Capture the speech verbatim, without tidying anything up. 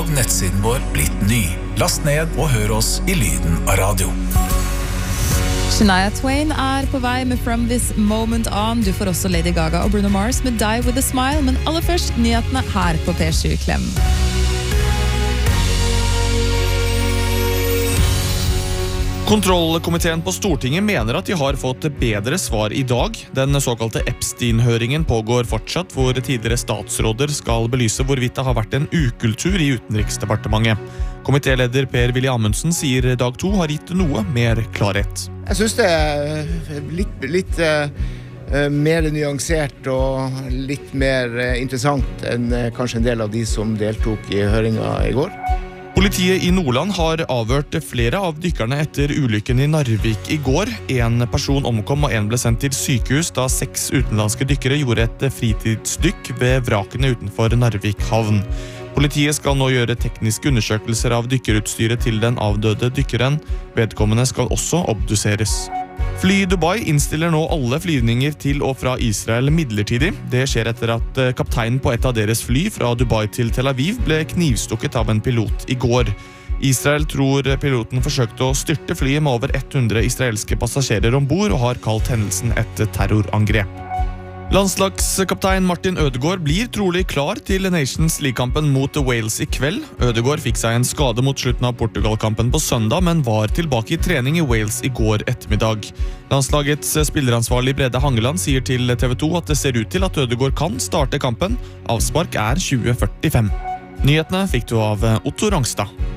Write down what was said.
av nettsiden vår blitt ny. Last ned og hør oss i lyden av radio. Shania Twain er på vei med From This Moment On. Du får også Lady Gaga og Bruno Mars med Die With A Smile. Men aller først nyhetene her på P sju Klem. Kontrollkomiteen på Stortinget mener at de har fått bedre svar i dag. Den såkalte Epstein-høringen pågår fortsatt, hvor tidligere statsråder skal belyse hvorvidt det har vært en ukultur i Utenriksdepartementet. Komitéleder Per-Willy Amundsen sier dag to har gitt noe mer klarhet. Jeg synes det er litt, litt uh, mer nyansert og litt mer uh, interessant enn uh, kanskje en del av de som deltok i høringen i går. Politiet i Nordland har avhørt flere av dykkerne etter ulykken i Narvik i går. En person omkom og en ble sendt til sykehus da seks utenlandske dykkere gjorde et fritidsdykk ved vrakene utenfor Narvik havn. Politiet skal nå gjøre tekniske undersøkelser av dykkerutstyret til den avdøde dykkeren. Vedkommende skal også obduseres. Fly Dubai innstiller nå alle flyvninger til og fra Israel midlertidig. Det skjer etter at kapteinen på et av deres fly fra Dubai til Tel Aviv ble knivstukket av en pilot i går. Israel tror piloten forsøkte å styrte flyet med over hundre israelske passasjerer ombord og har kalt hendelsen et terrorangrep. Landslagskaptein Martin Ødegaard blir trolig klar til Nations League-kampen mot Wales i kveld. Ødegaard fikk seg en skade mot slutten av Portugal-kampen på søndag, men var tilbake i trening i Wales i går ettermiddag. Landslagets spilleransvarlig Brede Hangeland sier til T V to at det ser ut til at Ødegaard kan starte kampen. Avspark er tjue førtifem. Nyhetene fikk du av Otto Rangstad.